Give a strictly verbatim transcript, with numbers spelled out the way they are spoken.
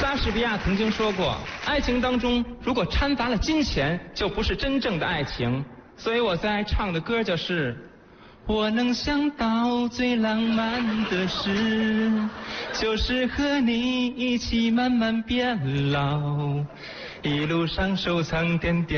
莎士比亚曾经说过，爱情当中如果掺杂了金钱，就不是真正的爱情。所以我在唱的歌就是，我能想到最浪漫的事，就是和你一起慢慢变老，一路上收藏点点